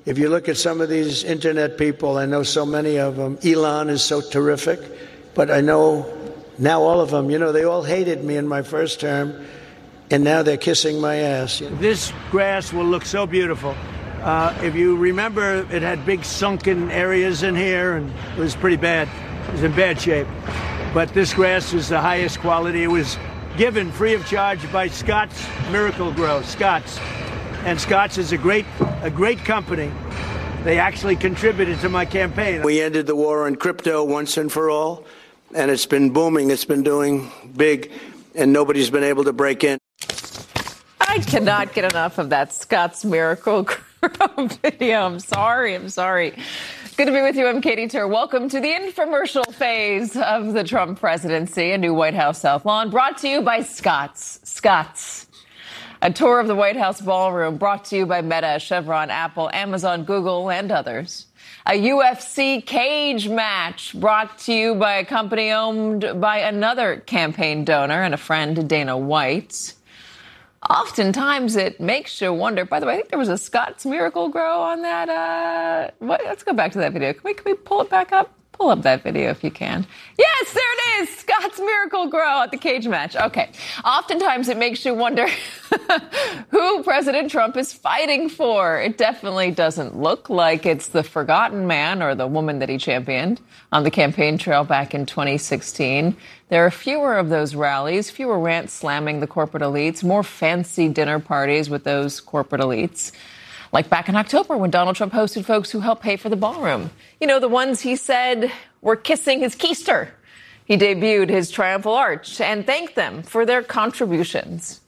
If you look at some of these internet people, I know so many of them. Elon is so terrific, but I know now all of them, they all hated me in my first term, and now they're kissing my ass. This grass will look so beautiful. If you remember, it had big sunken areas in here, and it was pretty bad. It was in bad shape. But this grass is the highest quality. It was given free of charge by Scott's Miracle-Gro, Scott's. And Scott's is a great company. They actually contributed to my campaign. We ended the war on crypto once and for all, and it's been booming. It's been doing big, and nobody's been able to break in. I cannot get enough of that Scott's Miracle-Gro video. I'm sorry. Good to be with you. I'm Katie Tur. Welcome to the infomercial phase of the Trump presidency, a new White House South Lawn, brought to you by Scott's. A tour of the White House ballroom brought to you by Meta, Chevron, Apple, Amazon, Google, and others. A UFC cage match brought to you by a company owned by another campaign donor and a friend, Dana White. Oftentimes it makes you wonder. By the way, I think there was a Scott's Miracle-Gro on that. Let's go back to that video. Can we pull it back up? Pull up that video if you can. Yes, there it is. Scott's Miracle-Gro at the cage match. Okay. Oftentimes it makes you wonder who President Trump is fighting for. It definitely doesn't look like it's the forgotten man or the woman that he championed on the campaign trail back in 2016. There are fewer of those rallies, fewer rants slamming the corporate elites, more fancy dinner parties with those corporate elites. Like back in October when Donald Trump hosted folks who helped pay for the ballroom. The ones he said were kissing his keister. He debuted his triumphal arch and thanked them for their contributions.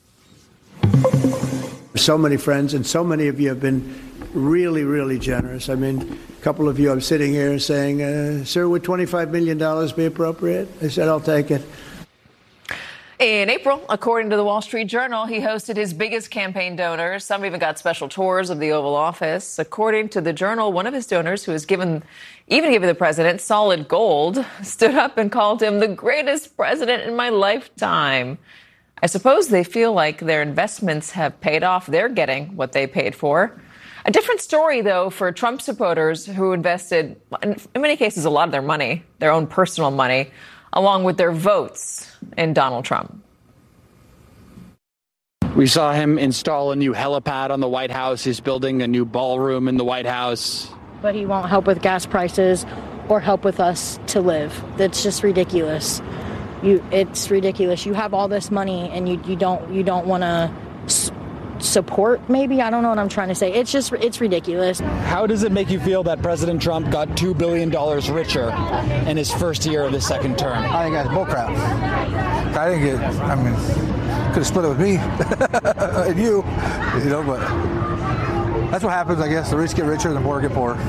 So many friends and so many of you have been really, really generous. I mean, a couple of you, I'm sitting here saying, sir, would $25 million be appropriate? I said, I'll take it. In April, according to the Wall Street Journal, he hosted his biggest campaign donors. Some even got special tours of the Oval Office. According to the Journal, one of his donors, who has given the president solid gold, stood up and called him the greatest president in my lifetime. I suppose they feel like their investments have paid off. They're getting what they paid for. A different story, though, for Trump supporters who invested, in many cases, a lot of their money, their own personal money, along with their votes in Donald Trump. We saw him install a new helipad on the White House. He's building a new ballroom in the White House. But he won't help with gas prices or help with us to live. That's just ridiculous. It's ridiculous. You have all this money and you don't want to support, maybe? I don't know what I'm trying to say. It's ridiculous. How does it make you feel that President Trump got $2 billion richer in his first year of his second term? I think that's bullcrap. Could have split it with me and you, but that's what happens, I guess. The rich get richer and the poor get poorer.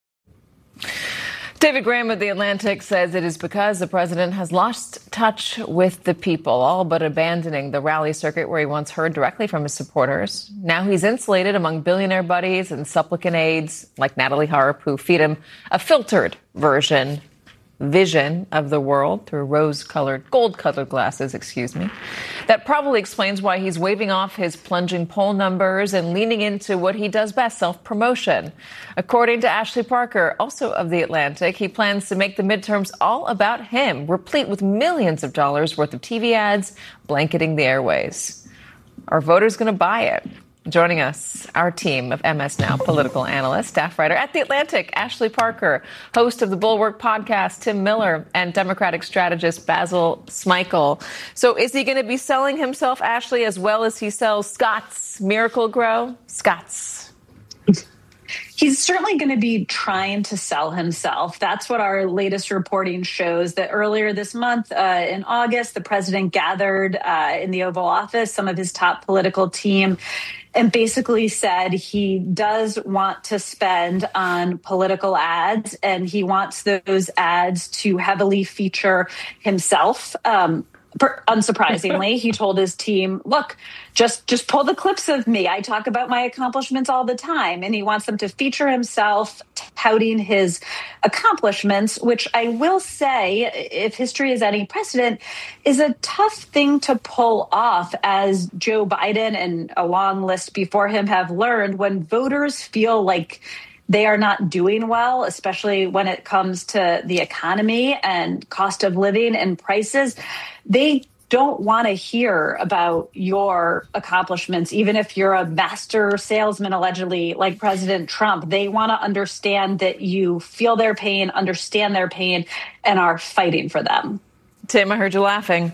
David Graham of The Atlantic says it is because the president has lost touch with the people, all but abandoning the rally circuit where he once heard directly from his supporters. Now he's insulated among billionaire buddies and supplicant aides like Natalie Harp, who feed him a filtered vision of the world through gold-colored glasses, That probably explains why he's waving off his plunging poll numbers and leaning into what he does best, self-promotion. According to Ashley Parker, also of The Atlantic, he plans to make the midterms all about him, replete with millions of dollars worth of TV ads blanketing the airways. Are voters going to buy it? Joining us, our team of MS Now political analyst, staff writer at The Atlantic, Ashley Parker, host of the Bulwark podcast, Tim Miller, and Democratic strategist Basil Smikle. So is he going to be selling himself, Ashley, as well as he sells Scott's Miracle-Gro? Scott's. He's certainly going to be trying to sell himself. That's what our latest reporting shows, that earlier this month, in August, the president gathered in the Oval Office some of his top political team and basically said he does want to spend on political ads, and he wants those ads to heavily feature himself. Unsurprisingly, he told his team, look, just pull the clips of me. I talk about my accomplishments all the time. And he wants them to feature himself touting his accomplishments, which I will say, if history is any precedent, is a tough thing to pull off, as Joe Biden and a long list before him have learned. When voters feel like they are not doing well, especially when it comes to the economy and cost of living and prices, they don't want to hear about your accomplishments, even if you're a master salesman, allegedly, like President Trump. They want to understand that you feel their pain, understand their pain, and are fighting for them. Tim, I heard you laughing.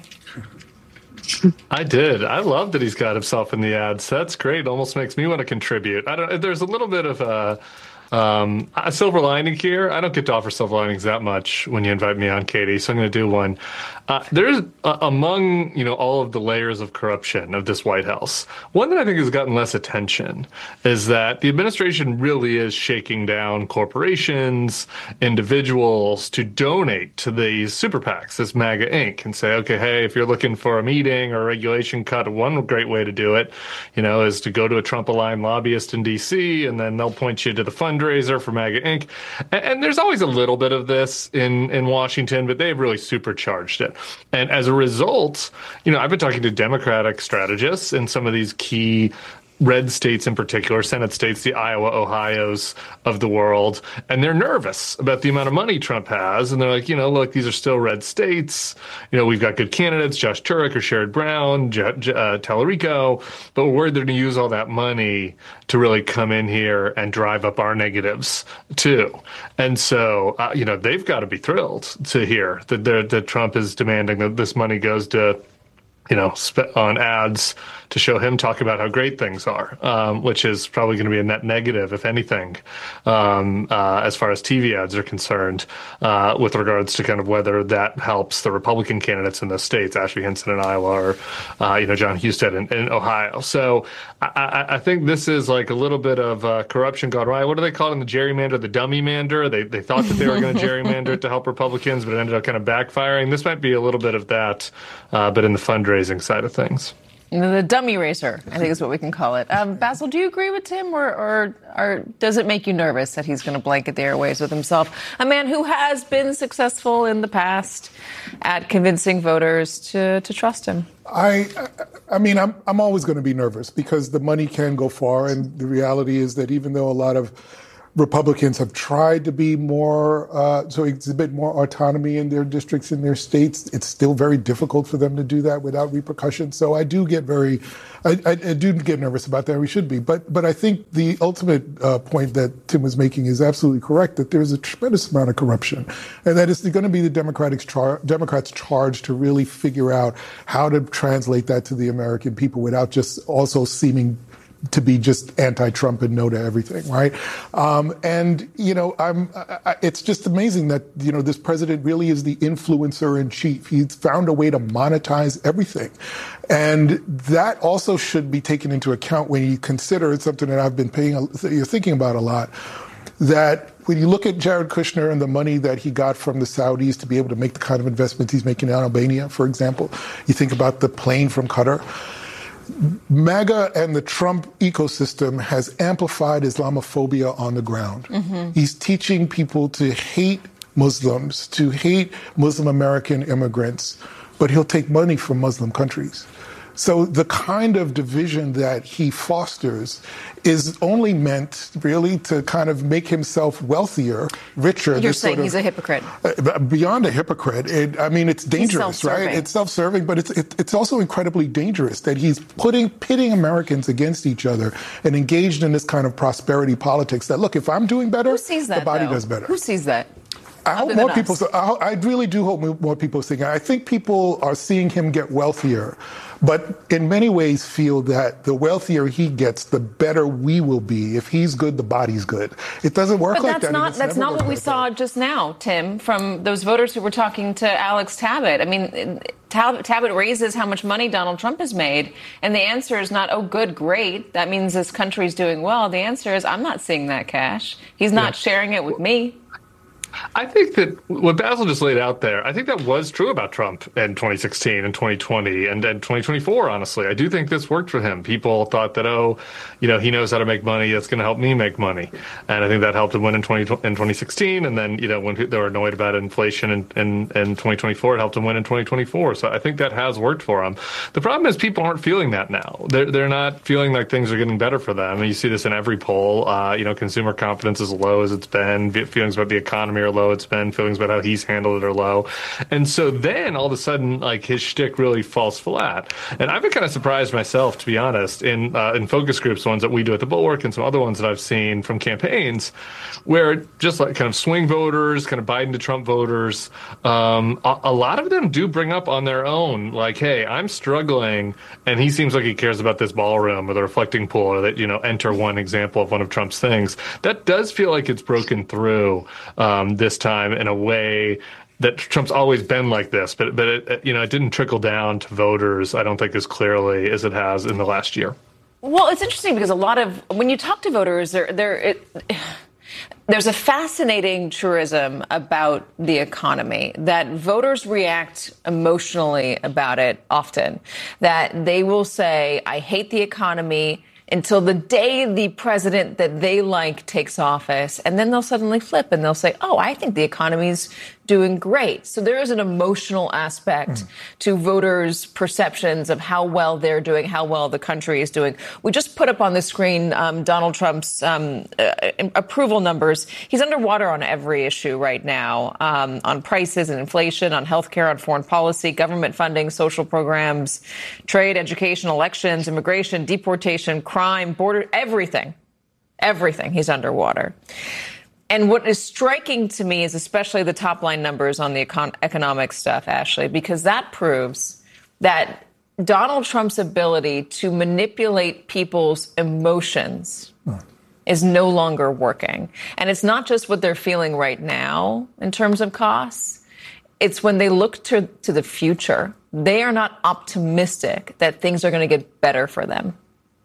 I did. I love that he's got himself in the ads. That's great. Almost makes me want to contribute. There's a little bit of a silver lining here. I don't get to offer silver linings that much when you invite me on, Katie, so I'm going to do one. There's among all of the layers of corruption of this White House, one that I think has gotten less attention is that the administration really is shaking down corporations, individuals to donate to these super PACs, this MAGA Inc., and say, okay, hey, if you're looking for a meeting or a regulation cut, one great way to do it, is to go to a Trump-aligned lobbyist in D.C., and then they'll point you to the fundraiser for MAGA Inc. And there's always a little bit of this in Washington, but they've really supercharged it. And as a result, I've been talking to Democratic strategists in some of these key red states in particular, Senate states, the Iowa, Ohio's of the world, and they're nervous about the amount of money Trump has. And they're like, look, these are still red states. We've got good candidates, Josh Turek or Sherrod Brown, Tallarico, but we're worried they're going to use all that money to really come in here and drive up our negatives too. And so, they've got to be thrilled to hear that Trump is demanding that this money goes to on ads to show him talk about how great things are, which is probably going to be a net negative, if anything, as far as TV ads are concerned, with regards to kind of whether that helps the Republican candidates in those states, Ashley Hinson in Iowa or, John Husted in Ohio. So I think this is like a little bit of corruption gone right. What do they call it in the gerrymander? The dummy-mander? They thought that they were going to gerrymander it to help Republicans, but it ended up kind of backfiring. This might be a little bit of that, but in the fundraising side of things. The dummy racer, I think is what we can call it. Basil, do you agree with Tim, or does it make you nervous that he's going to blanket the airwaves with himself? A man who has been successful in the past at convincing voters to trust him. I mean, I'm always going to be nervous because the money can go far, and the reality is that even though a lot of Republicans have tried to be more, to exhibit more autonomy in their districts, in their states, it's still very difficult for them to do that without repercussions. So I do get I do get nervous about that. We should be. But I think the ultimate point that Tim was making is absolutely correct, that there's a tremendous amount of corruption. And that it's going to be the Democrats' charge to really figure out how to translate that to the American people without just also seeming to be just anti-Trump and no to everything, right? It's just amazing that, this president really is the influencer in chief. He's found a way to monetize everything. And that also should be taken into account when you consider, it's something that I've been thinking about a lot, that when you look at Jared Kushner and the money that he got from the Saudis to be able to make the kind of investments he's making in Albania, for example, you think about the plane from Qatar. MAGA and the Trump ecosystem has amplified Islamophobia on the ground. Mm-hmm. He's teaching people to hate Muslims, to hate Muslim American immigrants, but he'll take money from Muslim countries. So the kind of division that he fosters is only meant really to kind of make himself wealthier, richer. You're saying he's a hypocrite. Beyond a hypocrite. It's dangerous, right? It's self-serving, but it's also incredibly dangerous that he's pitting Americans against each other and engaged in this kind of prosperity politics that, look, if I'm doing better, who sees that, the body does better. Who sees that? I hope more people. I really do hope more people see it. I think people are seeing him get wealthier, but in many ways feel that the wealthier he gets, the better we will be. If he's good, the body's good. It doesn't work like that. That's not what we saw just now, Tim, from those voters who were talking to Alex Tabbitt. I mean, Tabbitt raises how much money Donald Trump has made, and the answer is not, oh, good, great. That means this country's doing well. The answer is, I'm not seeing that cash. He's not sharing it with me. I think that what Basil just laid out there, I think that was true about Trump in 2016 and 2020 and 2024, honestly. I do think this worked for him. People thought that, he knows how to make money. That's going to help me make money. And I think that helped him win in 2016. And then, when they were annoyed about inflation in 2024, it helped him win in 2024. So I think that has worked for him. The problem is people aren't feeling that now. They're not feeling like things are getting better for them. And you see this in every poll. Consumer confidence is low as it's been. Feelings about the economy are low. It's been feelings about how he's handled it are low. And so then all of a sudden, his shtick really falls flat. And I've been kind of surprised myself, to be honest, in focus groups, the ones that we do at the Bulwark and some other ones that I've seen from campaigns, where just kind of swing voters, kind of Biden to Trump voters, a lot of them do bring up on their own, hey, I'm struggling, and he seems like he cares about this ballroom or the reflecting pool, or that, enter one example of one of Trump's things. That does feel like it's broken through this time in a way that Trump's always been like this, but it didn't trickle down to voters, I don't think, as clearly as it has in the last year. Well, it's interesting because when you talk to voters, there's a fascinating truism about the economy, that voters react emotionally about it often, that they will say, I hate the economy, until the day the president that they like takes office. And then they'll suddenly flip and they'll say, oh, I think the economy's doing great. So there is an emotional aspect to voters' perceptions of how well they're doing, how well the country is doing. We just put up on the screen Donald Trump's approval numbers. He's underwater on every issue right now, on prices and inflation, on healthcare, on foreign policy, government funding, social programs, trade, education, elections, immigration, deportation, crime, border, everything. Everything. He's underwater. And what is striking to me is especially the top line numbers on the economic stuff, Ashley, because that proves that Donald Trump's ability to manipulate people's emotions is no longer working. And it's not just what they're feeling right now in terms of costs. It's when they look to the future. They are not optimistic that things are going to get better for them.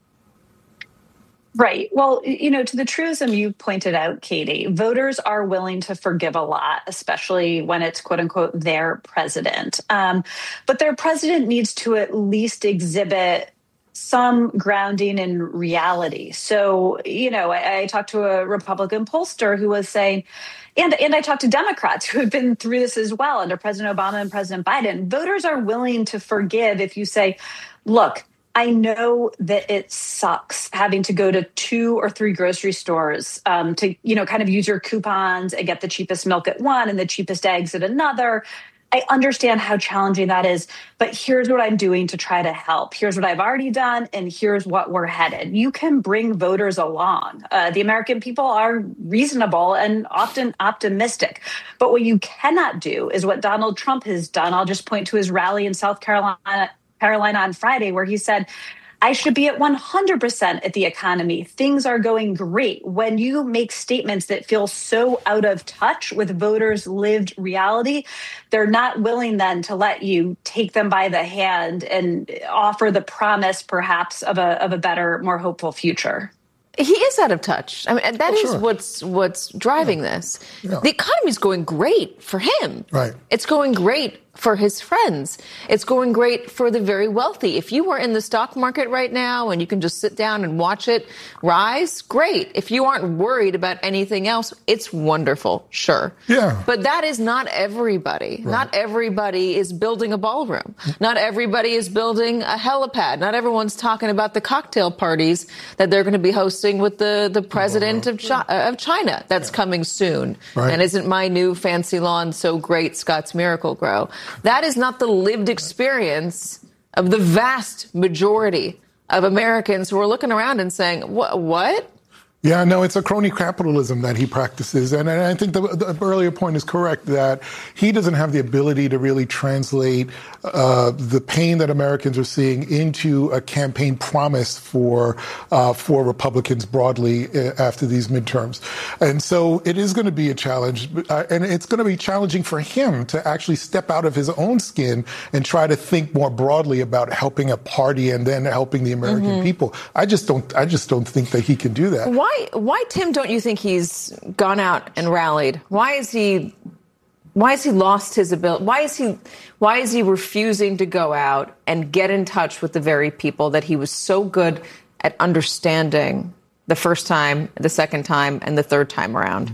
Right. Well, to the truism you pointed out, Katie, voters are willing to forgive a lot, especially when it's, quote unquote, their president. But their president needs to at least exhibit some grounding in reality. So, I talked to a Republican pollster who was saying, and I talked to Democrats who have been through this as well under President Obama and President Biden. Voters are willing to forgive if you say, look, I know that it sucks having to go to 2 or 3 grocery stores to, kind of use your coupons and get the cheapest milk at one and the cheapest eggs at another. I understand how challenging that is, but here's what I'm doing to try to help. Here's what I've already done, and here's what we're headed. You can bring voters along. The American people are reasonable and often optimistic. But what you cannot do is what Donald Trump has done. I'll just point to his rally in South Carolina on Friday, where he said, I should be at 100% at the economy. Things are going great. When you make statements that feel so out of touch with voters' lived reality, they're not willing then to let you take them by the hand and offer the promise, perhaps, of a better, more hopeful future. He is out of touch. I mean, that is what's driving this. Yeah. The economy is going great for him. Right. It's going great for his friends. It's going great for the very wealthy. If you were in the stock market right now and you can just sit down and watch it rise, great. If you aren't worried about anything else, it's wonderful, sure. Yeah. But that is not everybody. Right. Not everybody is building a ballroom. Not everybody is building a helipad. Not everyone's talking about the cocktail parties that they're going to be hosting with the president of China that's coming soon. Right. And isn't my new fancy lawn so great, Scott's Miracle-Gro? That is not the lived experience of the vast majority of Americans who are looking around and saying, what? Yeah, no, it's a crony capitalism that he practices. And I think the earlier point is correct that he doesn't have the ability to really translate the pain that Americans are seeing into a campaign promise for Republicans broadly after these midterms. And so it is going to be a challenge. And it's going to be challenging for him to actually step out of his own skin and try to think more broadly about helping a party and then helping the American people. I just don't think that he can do that. Why Why, Tim, don't you think he's gone out and rallied? Why has he lost his ability? Why is he refusing to go out and get in touch with the very people that he was so good at understanding the first time, the second time, and the third time around?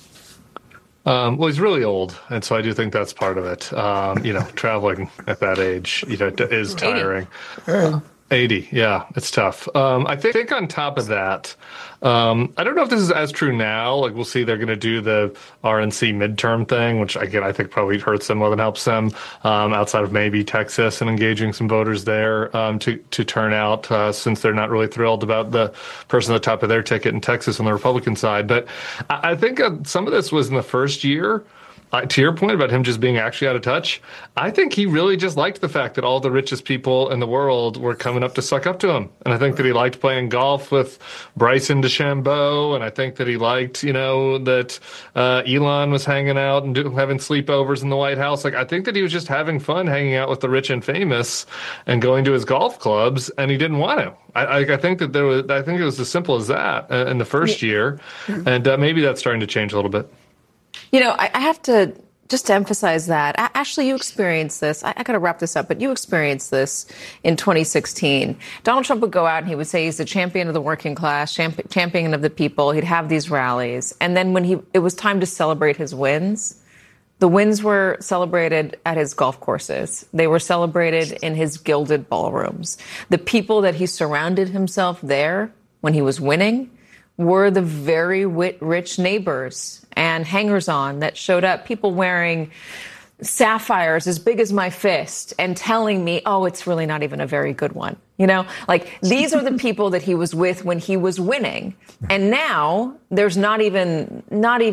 Well, he's really old, and so I do think that's part of it. Traveling at that age, is tiring. 80, yeah, it's tough. I think on top of that, I don't know if this is as true now. Like, we'll see, they're going to do the RNC midterm thing, which, again, I think probably hurts them more than helps them, outside of maybe Texas and engaging some voters there to turn out, since they're not really thrilled about the person at the top of their ticket in Texas on the Republican side. But I think some of this was in the first year. To your point about him just being actually out of touch, I think he really just liked the fact that all the richest people in the world were coming up to suck up to him. And I think that he liked playing golf with Bryson DeChambeau. And I think that he liked, that Elon was hanging out and having sleepovers in the White House. Like, I think that he was just having fun hanging out with the rich and famous and going to his golf clubs, and he didn't want to. I think that it was as simple as that in the first year. And maybe that's starting to change a little bit. I have to just emphasize that. Ashley, you experienced this. I got to wrap this up, but you experienced this in 2016. Donald Trump would go out and he would say he's the champion of the working class, champion of the people. He'd have these rallies. And then when it was time to celebrate his wins, the wins were celebrated at his golf courses. They were celebrated in his gilded ballrooms. The people that he surrounded himself there when he was winning were the very rich neighbors and hangers-on that showed up, people wearing sapphires as big as my fist and telling me, oh, it's really not even a very good one. These are the people that he was with when he was winning. And now there's not even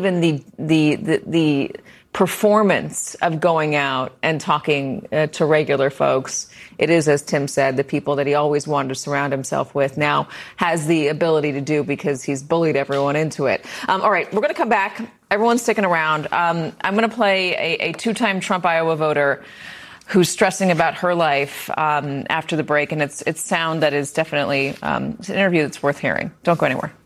the performance of going out and talking to regular folks. It is, as Tim said, the people that he always wanted to surround himself with now has the ability to do because he's bullied everyone into it. All right, we're going to come back. Everyone's sticking around. I'm going to play a two-time Trump Iowa voter who's stressing about her life after the break, and it's sound that is definitely it's an interview that's worth hearing. Don't go anywhere.